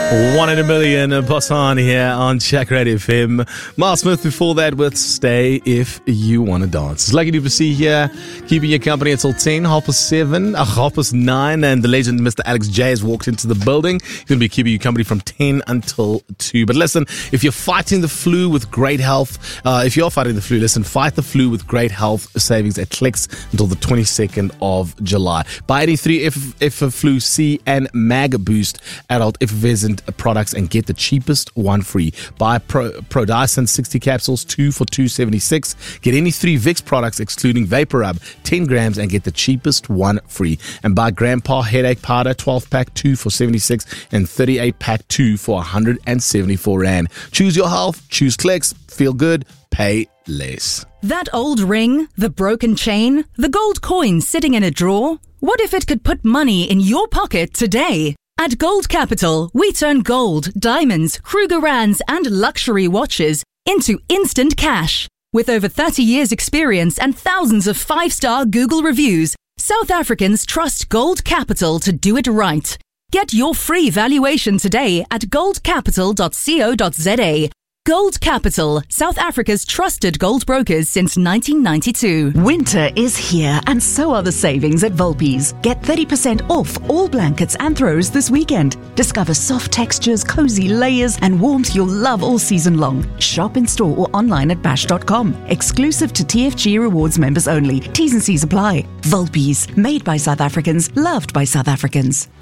One in a Million, Boss On here on Check Radio FM. Miles Smith before that with Stay If You Want to Dance. It's lucky to see here, keeping your company until 10, 9:30, and the legend Mr. Alex J has walked into the building. He's going to be keeping you company from 10 until 2. But listen, if you're fighting the flu with great health, fight the flu with great health savings at Clicks until the 22nd of July. Buy any 3 Flu C and Mag Boost adult effervescent products and get the cheapest one free. Buy Prodicin 60 capsules, 2 for $2.76. Get any 3 Vicks products excluding Vapor Rub, 10 grams, and get the cheapest one free. And buy Grandpa Headache Powder, 12-pack, 2 for 76, and 38-pack, 2 for 174 Rand. Choose your health, choose Clicks, feel good, pay less. That old ring, the broken chain, the gold coin sitting in a drawer? What if it could put money in your pocket today? At Gold Capital, we turn gold, diamonds, Krugerrands, and luxury watches into instant cash. With over 30 years' experience and thousands of 5-star Google reviews, South Africans trust Gold Capital to do it right. Get your free valuation today at goldcapital.co.za. Gold Capital, South Africa's trusted gold brokers since 1992. Winter is here and so are the savings at Volpi's. Get 30% off all blankets and throws this weekend. Discover soft textures, cozy layers and warmth you'll love all season long. Shop in store or online at bash.com. Exclusive to TFG Rewards members only. T's and C's apply. Volpi's, made by South Africans, loved by South Africans.